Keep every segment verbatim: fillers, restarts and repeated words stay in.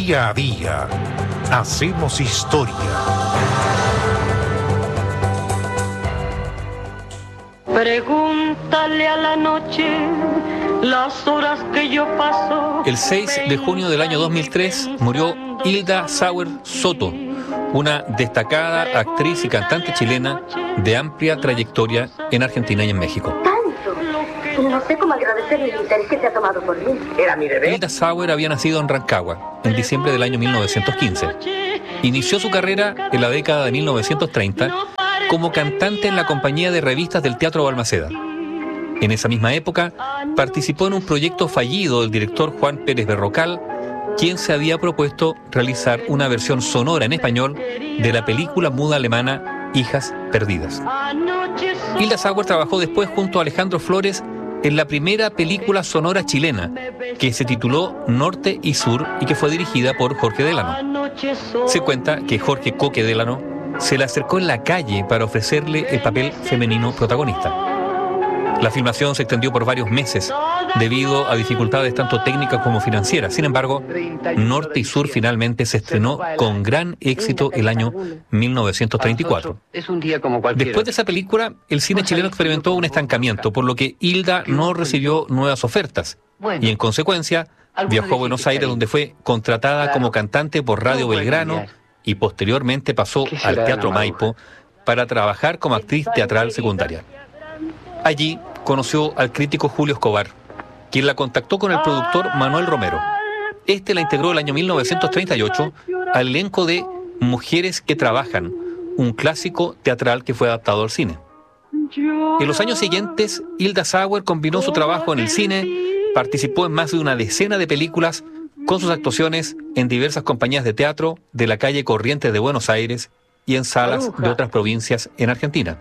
Día a día hacemos historia. Pregúntale a la noche las horas que yo paso. El seis de junio del año dos mil tres murió Hilda Sauer Soto, una destacada actriz y cantante chilena de amplia trayectoria en Argentina y en México. No sé cómo agradecerle el interés que se ha tomado por mí. Era mi bebé. Hilda Sauer había nacido en Rancagua en diciembre del año mil novecientos quince. Inició su carrera en la década de mil novecientos treinta como cantante en la compañía de revistas del Teatro Balmaceda. En esa misma época participó en un proyecto fallido del director Juan Pérez Berrocal, quien se había propuesto realizar una versión sonora en español de la película muda alemana Hijas Perdidas. Hilda Sauer trabajó después junto a Alejandro Flores en la primera película sonora chilena, que se tituló Norte y Sur y que fue dirigida por Jorge Delano. Se cuenta que Jorge Coque Delano se le acercó en la calle para ofrecerle el papel femenino protagonista. La filmación se extendió por varios meses debido a dificultades tanto técnicas como financieras. Sin embargo, Norte y Sur finalmente se estrenó con gran éxito el año mil novecientos treinta y cuatro. Después de esa película, el cine chileno experimentó un estancamiento, por lo que Hilda no recibió nuevas ofertas y en consecuencia viajó a Buenos Aires, donde fue contratada como cantante por Radio Belgrano y posteriormente pasó al Teatro Maipo para trabajar como actriz teatral secundaria. Allí conoció al crítico Julio Escobar, quien la contactó con el productor Manuel Romero. Este la integró el año mil novecientos treinta y ocho al elenco de Mujeres que Trabajan, un clásico teatral que fue adaptado al cine. En los años siguientes, Hilda Sauer combinó su trabajo en el cine, participó en más de una decena de películas, con sus actuaciones en diversas compañías de teatro de la calle Corrientes de Buenos Aires y en salas de otras provincias en Argentina.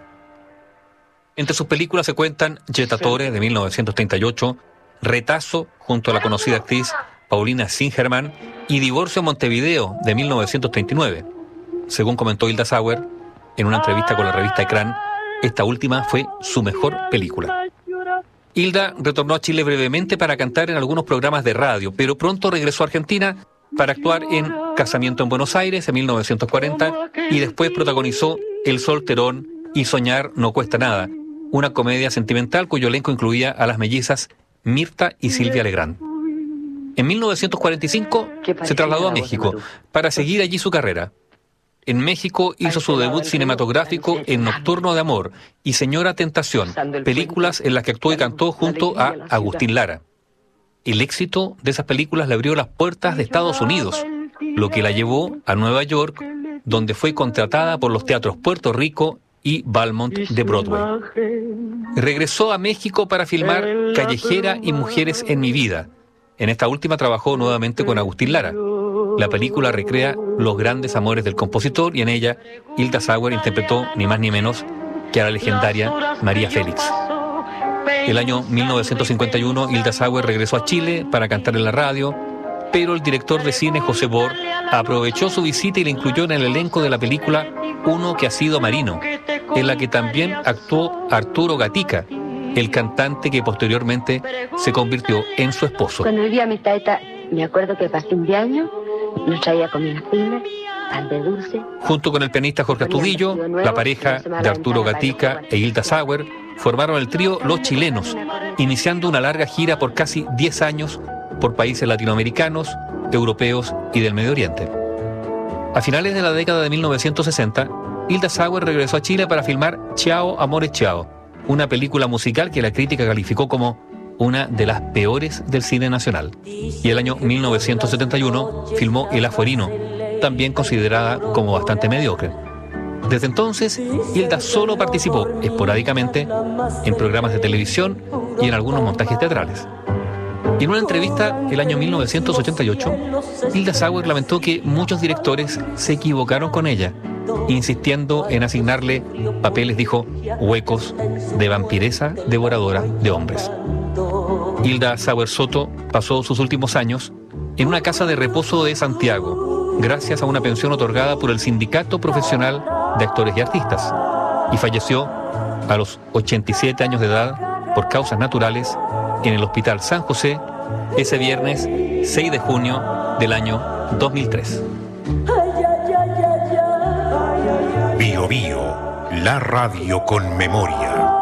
Entre sus películas se cuentan Jettatore de mil novecientos treinta y ocho, Retazo junto a la conocida actriz Paulina Singerman y Divorcio en Montevideo de mil novecientos treinta y nueve. Según comentó Hilda Sauer en una entrevista con la revista Ecrán, esta última fue su mejor película. Hilda retornó a Chile brevemente para cantar en algunos programas de radio, pero pronto regresó a Argentina para actuar en Casamiento en Buenos Aires en mil novecientos cuarenta y después protagonizó El Solterón y Soñar no cuesta nada, una comedia sentimental cuyo elenco incluía a las mellizas Mirta y Silvia Legrand. En mil novecientos cuarenta y cinco se trasladó a México para seguir allí su carrera. En México hizo su debut cinematográfico en Nocturno de Amor y Señora Tentación, películas en las que actuó y cantó junto a Agustín Lara. El éxito de esas películas le abrió las puertas de Estados Unidos, lo que la llevó a Nueva York, donde fue contratada por los teatros Puerto Rico y Valmont de Broadway. Regresó a México para filmar Callejera y Mujeres en mi vida. En esta última trabajó nuevamente con Agustín Lara. La película recrea los grandes amores del compositor y en ella Hilda Sauer interpretó ni más ni menos que a la legendaria María Félix. El año mil novecientos cincuenta y uno Hilda Sauer regresó a Chile para cantar en la radio, pero el director de cine José Bor aprovechó su visita y la incluyó en el elenco de la película Uno que ha sido marino, en la que también actuó Arturo Gatica, el cantante que posteriormente se convirtió en su esposo. Cuando vivía a mi taita, me acuerdo que para fin de año nos traía comida fina, pan de dulce. Junto con el pianista Jorge Astudillo, la pareja de Arturo Gatica e Hilda Sauer formaron el trío Los Chilenos, iniciando una larga gira por casi diez años por países latinoamericanos, europeos y del Medio Oriente. A finales de la década de mil novecientos sesenta, Hilda Sauer regresó a Chile para filmar Chao, Amores, Chao, una película musical que la crítica calificó como una de las peores del cine nacional. Y el año mil novecientos setenta y uno filmó El Afuerino, también considerada como bastante mediocre. Desde entonces, Hilda solo participó esporádicamente en programas de televisión y en algunos montajes teatrales. En una entrevista el año mil novecientos ochenta y ocho, Hilda Sauer lamentó que muchos directores se equivocaron con ella, insistiendo en asignarle papeles, dijo, huecos de vampiresa devoradora de hombres. Hilda Sauer Soto pasó sus últimos años en una casa de reposo de Santiago, gracias a una pensión otorgada por el Sindicato Profesional de Actores y Artistas, y falleció a los ochenta y siete años de edad por causas naturales en el Hospital San José ese viernes seis de junio del año dos mil tres. Bio Bio, la radio con memoria.